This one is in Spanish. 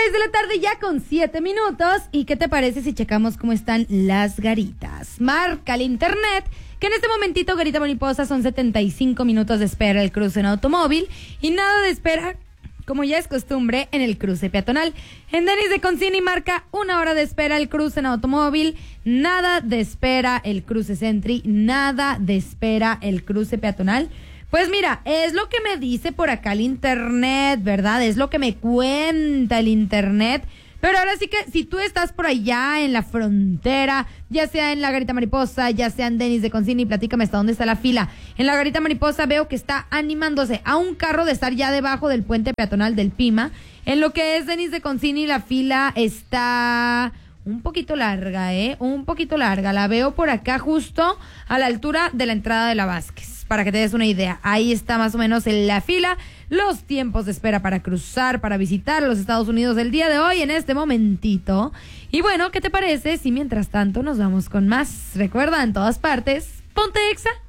6 de la tarde ya con 7 minutos. ¿Y qué te parece si checamos cómo están las garitas? Marca el internet que en este momentito Garita Mariposa son 75 minutos de espera el cruce en automóvil y nada de espera, como ya es costumbre, en el cruce peatonal. En Denis de Concini marca 1 hora de espera el cruce en automóvil, nada de espera el cruce Sentry, nada de espera el cruce peatonal. Pues mira, es lo que me dice por acá el internet, ¿verdad? Es lo que me cuenta el internet. Pero ahora sí que si tú estás por allá en la frontera, ya sea en la Garita Mariposa, ya sea en Denis de Concini, platícame hasta dónde está la fila. En la Garita Mariposa veo que está animándose a un carro de estar ya debajo del puente peatonal del Pima. En lo que es Denis de Concini, la fila está un poquito larga, un poquito larga. La veo por acá justo a la altura de la entrada de la Vázquez, para que te des una idea. Ahí está más o menos en la fila. Los tiempos de espera para cruzar, para visitar los Estados Unidos el día de hoy, en este momentito. Y bueno, ¿qué te parece si mientras tanto nos vamos con más? Recuerda, en todas partes, ponte Exa.